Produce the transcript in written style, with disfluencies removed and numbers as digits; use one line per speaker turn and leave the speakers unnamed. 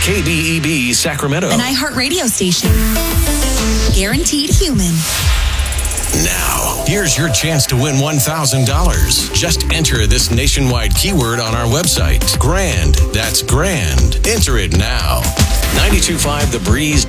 KBEB Sacramento.
An iHeartRadio station. Guaranteed human.
Now, here's your chance to win $1,000. Just enter this nationwide keyword on our website. GRAND. That's GRAND. Enter it now. 92.5 The Breeze.